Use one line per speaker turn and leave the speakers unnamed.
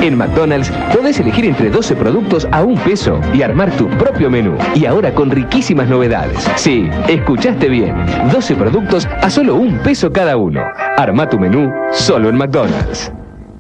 En McDonald's podés elegir entre 12 productos a $1 y armar tu propio menú. Y ahora con riquísimas novedades. Sí, escuchaste bien. 12 productos a solo $1 cada uno. Arma tu menú solo en McDonald's.